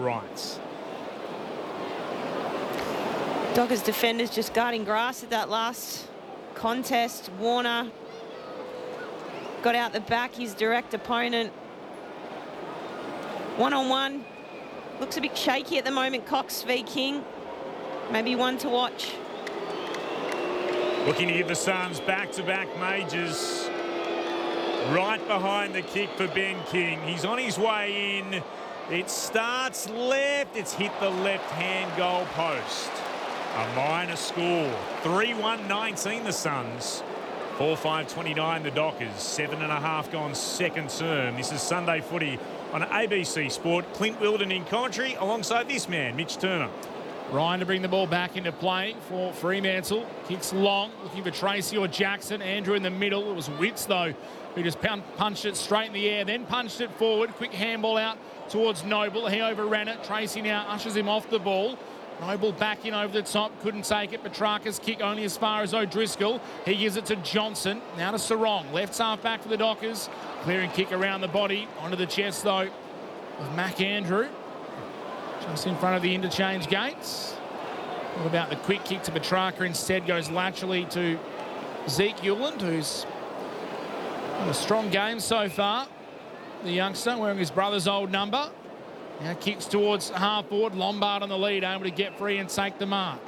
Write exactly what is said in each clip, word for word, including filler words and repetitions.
rights. Dockers defenders just guarding grass at that last contest. Warner got out the back, his direct opponent. One-on-one. Looks a bit shaky at the moment, Cox v King. Maybe one to watch. Looking to give the Suns back-to-back majors. Right behind the kick for Ben King. He's on his way in. It starts left. It's hit the left-hand goal post. A minor score. three one nineteen the Suns. four five twenty-nine the Dockers. Seven and a half gone second term. This is Sunday Footy on A B C Sport. Clint Wilden in commentary alongside this man, Mitch Turner. Ryan to bring the ball back into play for Fremantle. Kicks long, looking for Tracy or Jackson. Andrew in the middle. It was Witts, though, who just punched it straight in the air, then punched it forward. Quick handball out towards Noble. He overran it. Tracy now ushers him off the ball. Noble back in over the top, couldn't take it. Petrarca's kick only as far as O'Driscoll. He gives it to Johnson. Now to Sarong. Left half back for the Dockers. Clearing kick around the body. Onto the chest, though, of Mac Andrew. Just in front of the interchange gates. What about the quick kick to Petrarca? Instead goes laterally to Zeke Hewland, who's had a strong game so far. The youngster wearing his brother's old number. Now kicks towards half forward. Lombard on the lead, able to get free and take the mark.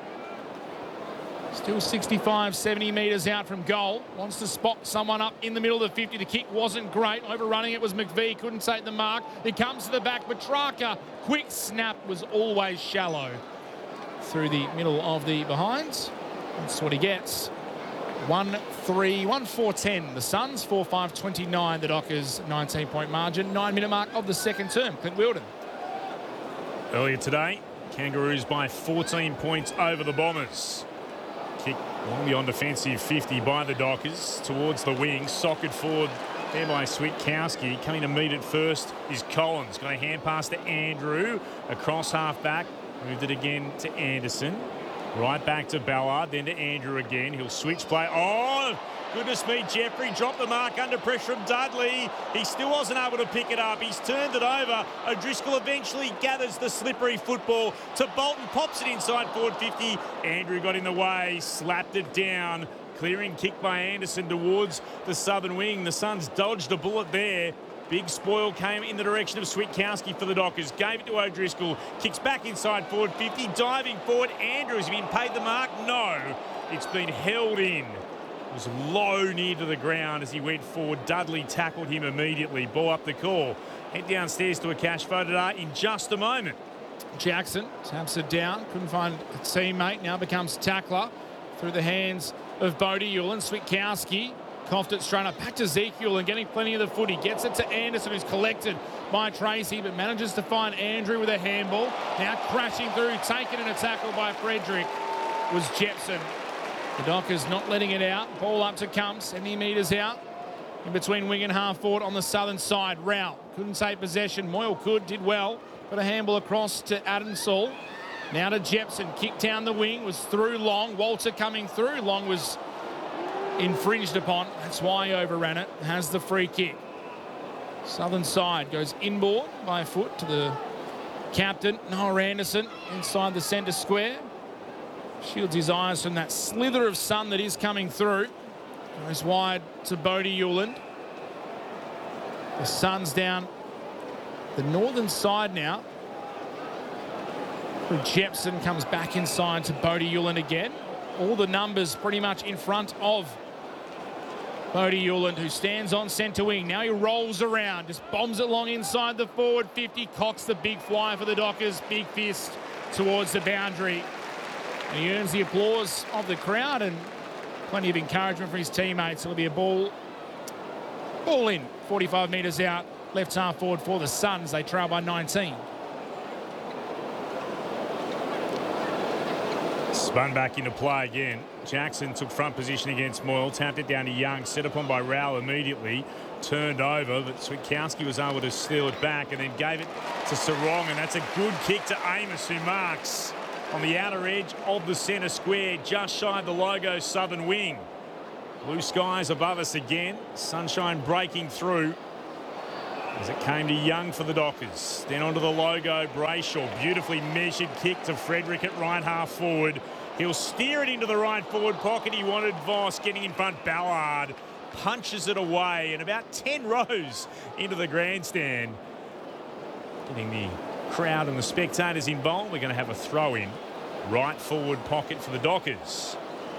Still sixty-five, seventy metres out from goal. Wants to spot someone up in the middle of the fifty. The kick wasn't great. Overrunning it was McVie. Couldn't take the mark. It comes to the back. Petrarca. Quick snap was always shallow. Through the middle of the behinds. That's what he gets. one three, one four ten. The Suns, four five twenty-nine. The Dockers, nineteen point margin. Nine minute mark of the second term. Clint Wilden. Earlier today, Kangaroos by fourteen points over the Bombers. Kick along the on-defensive fifty by the Dockers towards the wing. Socked forward there by Switkowski. Coming to meet it first is Collins. Got a hand pass to Andrew. Across half-back. Moved it again to Anderson. Right back to Ballard, then to Andrew again. He'll switch play. Oh, goodness me, Jeffrey dropped the mark under pressure from Dudley. He still wasn't able to pick it up. He's turned it over. O'Driscoll eventually gathers the slippery football to Bolton, pops it inside forward fifty. Andrew got in the way, slapped it down. Clearing kick by Anderson towards the southern wing. The Suns dodged a bullet there. Big spoil came in the direction of Switkowski for the Dockers. Gave it to O'Driscoll. Kicks back inside forward fifty. Diving forward. Andrew has been paid the mark. No. It's been held in. It was low near to the ground as he went forward. Dudley tackled him immediately. Ball up the call. Head downstairs to a cash photo in just a moment. Jackson taps it down. Couldn't find a teammate. Now becomes tackler through the hands of Bodie Hewland. Switkowski coughed it straight up back to Ezekiel and getting plenty of the footy. Gets it to Anderson, who's collected by Tracy, but manages to find Andrew with a handball. Now crashing through, taken in a tackle by Frederick was Jepson. The Dockers not letting it out. Ball up to Cump, seventy metres out. In between wing and half forward on the southern side. Rao couldn't take possession. Moyle could, did well. Got a handball across to Adamsall. Now to Jepson, kicked down the wing, was through Long. Walter coming through. Long was infringed upon. That's why he overran it. Has the free kick. Southern side goes inboard by foot to the captain, Noah Anderson, inside the centre square. Shields his eyes from that slither of sun that is coming through. Goes wide to Bodie Hewland. The Suns down the northern side now. Jepson comes back inside to Bodie Hewland again. All the numbers pretty much in front of Bodie Hewland, who stands on centre wing. Now he rolls around, just bombs it long inside the forward fifty. Cocks the big fly for the Dockers. Big fist towards the boundary. And he earns the applause of the crowd and plenty of encouragement from his teammates. It'll be a ball, ball in, forty-five metres out, left half forward for the Suns. They trail by nineteen. Spun back into play again. Jackson took front position against Moyle, tapped it down to Young, set upon by Rowell immediately, turned over, but Switkowski was able to steal it back and then gave it to Sarong, and that's a good kick to Amos, who marks on the outer edge of the centre square, just shy of the logo southern wing. Blue skies above us again, sunshine breaking through. as it came to Young for the Dockers. Then onto the logo, Brayshaw. Beautifully measured kick to Frederick at right half forward. He'll steer it into the right forward pocket. He wanted Voss getting in front. Ballard punches it away and about ten rows into the grandstand. Getting the crowd and the spectators involved. We're going to have a throw in. Right forward pocket for the Dockers.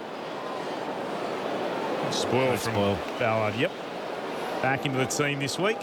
Spoil from spoil. Ballard, yep. Back into the team this week.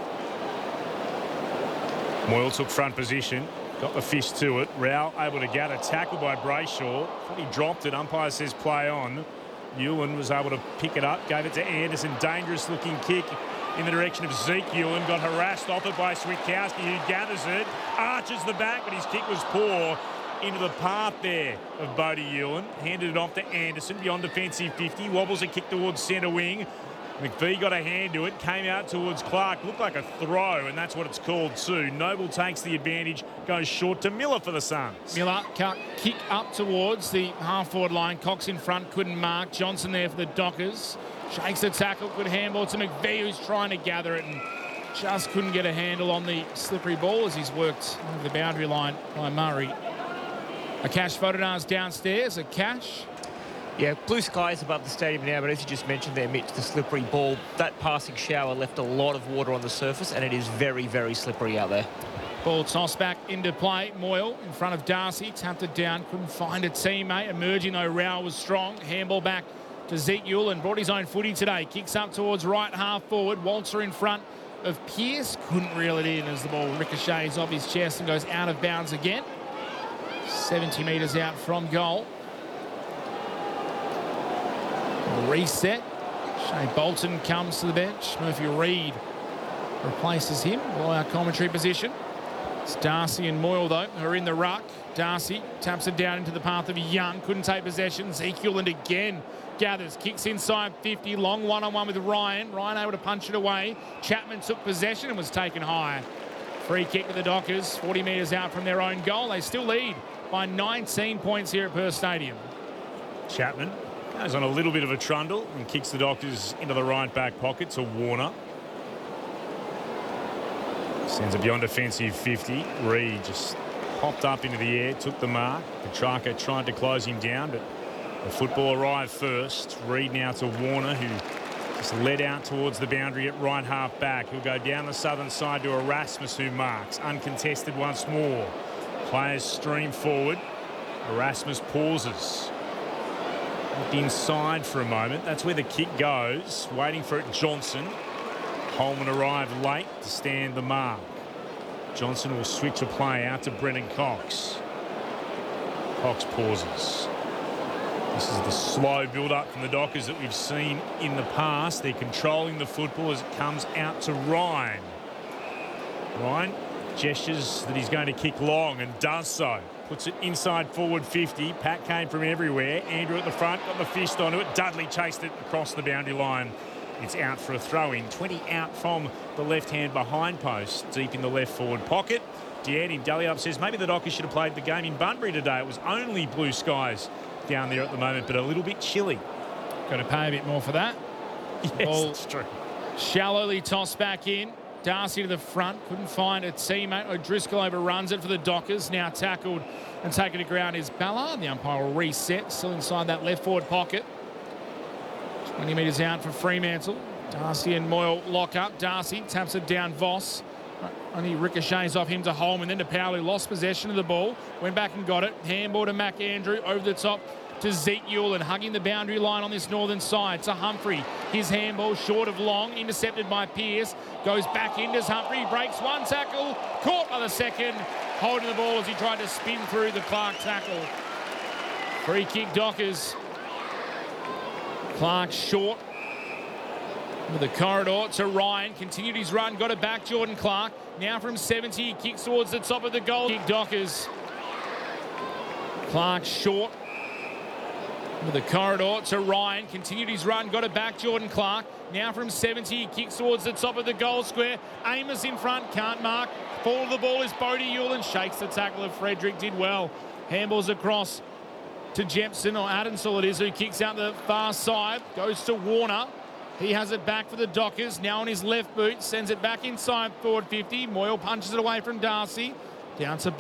Moyle took front position. Got the fist to it. Rao able to get a tackle by Brayshaw. Thought he dropped it. Umpire says play on. Ewan was able to pick it up. Gave it to Anderson. Dangerous looking kick in the direction of Zeke Ewan. Got harassed off it by Switkowski, who gathers it. Arches the back, but his kick was poor. Into the path there of Bodie Ewan. Handed it off to Anderson beyond defensive fifty. Wobbles a kick towards centre wing. McVee got a hand to it. Came out towards Clark. Looked like a throw, and that's what it's called too. Noble takes the advantage. Goes short to Miller for the Suns. Miller cut, kick up towards the half-forward line. Cox in front, couldn't mark. Johnson there for the Dockers. Shakes the tackle, good handball to McVee, who's trying to gather it and just couldn't get a handle on the slippery ball as he's worked over the boundary line by Murray. A Cash Photonars downstairs, a Cash. Yeah, blue skies above the stadium now, but as you just mentioned there, Mitch, the slippery ball, that passing shower left a lot of water on the surface, and it is very, very slippery out there. Ball tossed back into play. Moyle in front of Darcy, tapped it down, couldn't find a teammate. Emerging though, Rao was strong. Handball back to Zeke Ewan, brought his own footy today. Kicks up towards right half forward. Walter in front of Pearce, couldn't reel it in as the ball ricochets off his chest and goes out of bounds again. seventy metres out from goal. Reset. Shane Bolton comes to the bench. Murphy Reid replaces him while our commentary position. It's Darcy and Moyle, though, who are in the ruck. Darcy taps it down into the path of Young. Couldn't take possession. Ezekiel and again gathers. Kicks inside fifty. Long one-on-one with Ryan. Ryan able to punch it away. Chapman took possession and was taken high. Free kick to the Dockers. forty metres out from their own goal. They still lead by nineteen points here at Perth Stadium. Chapman goes on a little bit of a trundle and kicks the Dockers into the right back pocket to Warner. Sends it beyond defensive fifty. Reid just popped up into the air, took the mark. Petrarca tried to close him down, but the football arrived first. Reid now to Warner, who just led out towards the boundary at right half back. He'll go down the southern side to Erasmus, who marks. Uncontested once more. Players stream forward. Erasmus pauses. Looked inside for a moment. That's where the kick goes. Waiting for it, Johnson. Holman arrived late to stand the mark. Johnson will switch a play out to Brennan Cox. Cox pauses. This is the slow build-up from the Dockers that we've seen in the past. They're controlling the football as it comes out to Ryan. Ryan gestures that he's going to kick long and does so. Puts it inside forward fifty. Pat came from everywhere. Andrew at the front, got the fist onto it. Dudley chased it across the boundary line. It's out for a throw-in. twenty out from the left-hand behind post, deep in the left forward pocket. Deanne Dalyup says maybe the Dockers should have played the game in Bunbury today. It was only blue skies down there at the moment, but a little bit chilly. Got to pay a bit more for that. Yes, Ball that's true. shallowly tossed back in. Darcy to the front, couldn't find a teammate. O'Driscoll overruns it for the Dockers. Now tackled and taken to ground is Ballard. The umpire will reset, still inside that left forward pocket. twenty metres out for Fremantle. Darcy and Moyle lock up. Darcy taps it down Voss. Only ricochets off him to Holman, then to Powell, who lost possession of the ball. Went back and got it. Handball to Mac Andrew over the top to Zeke Ewan, hugging the boundary line on this northern side to Humphrey. His handball short of long, intercepted by Pearce. Goes back in, does Humphrey, breaks one tackle, caught by the second, holding the ball as he tried to spin through the Clark tackle. Free kick Dockers. Clark short with the corridor to Ryan. Continued his run, got it back, Jordan Clark. Now from seventy, he kicks towards the top of the goal. Kick Dockers. Clark short with the corridor to Ryan. Continued his run, got it back, Jordan Clark. Now from seventy, he kicks towards the top of the goal square. Amos in front, can't mark. Fall of the ball is Bodie Ewan, shakes the tackle of Frederick, did well. Handballs across to Jepson, or Adamsall it is, who kicks out the far side. Goes to Warner. He has it back for the Dockers. Now on his left boot. Sends it back inside forward fifty. Moyle punches it away from Darcy. Down to